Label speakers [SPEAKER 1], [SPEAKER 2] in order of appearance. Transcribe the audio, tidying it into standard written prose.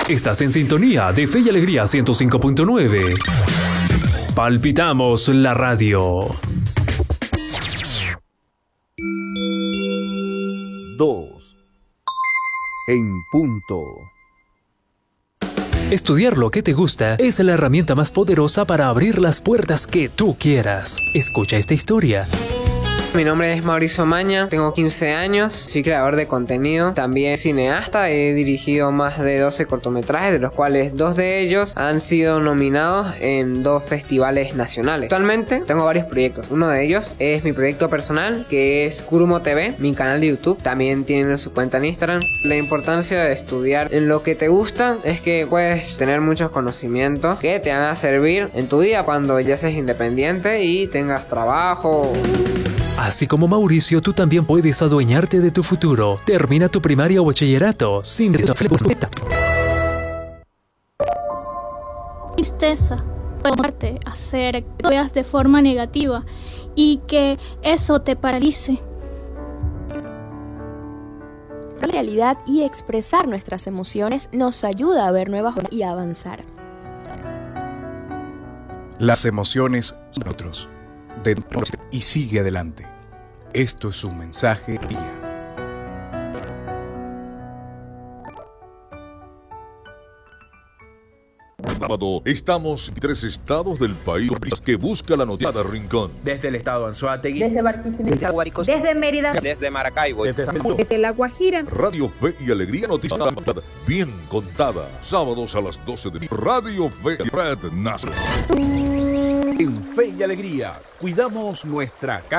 [SPEAKER 1] Estás en sintonía de Fe y Alegría 105.9. Palpitamos la radio.
[SPEAKER 2] 2 en punto.
[SPEAKER 1] Estudiar lo que te gusta es la herramienta más poderosa para abrir las puertas que tú quieras. Escucha esta historia.
[SPEAKER 3] Mi nombre es Mauricio Maña, tengo 15 años, soy creador de contenido, también cineasta, he dirigido más de 12 cortometrajes, de los cuales 2 de ellos han sido nominados en 2 festivales nacionales. Actualmente tengo varios proyectos, uno de ellos es mi proyecto personal, que es Kurumo TV, mi canal de YouTube, también tienen su cuenta en Instagram. La importancia de estudiar en lo que te gusta es que puedes tener muchos conocimientos que te van a servir en tu vida cuando ya seas independiente y tengas trabajo.
[SPEAKER 1] Así como Mauricio, tú también puedes adueñarte de tu futuro. Termina tu primaria o bachillerato sin
[SPEAKER 4] tristeza puede hacer que tú veas de forma negativa y que eso te paralice.
[SPEAKER 5] La realidad y expresar nuestras emociones nos ayuda a ver nuevas y a avanzar.
[SPEAKER 2] Las emociones son otros. Y sigue adelante. Esto es un mensaje guía.
[SPEAKER 6] Sábado, estamos en 3 estados del país que busca la noticia de Rincón.
[SPEAKER 7] Desde el estado Anzoátegui,
[SPEAKER 8] desde Barquisimeto,
[SPEAKER 7] desde Guárico,
[SPEAKER 8] desde Mérida,
[SPEAKER 7] desde Maracaibo,
[SPEAKER 8] desde La Guajira.
[SPEAKER 6] Radio Fe y Alegría Noticias bien contada. Sábados a las 12 de Radio Fe y Red Nacional.
[SPEAKER 7] En Fe y Alegría, cuidamos nuestra casa.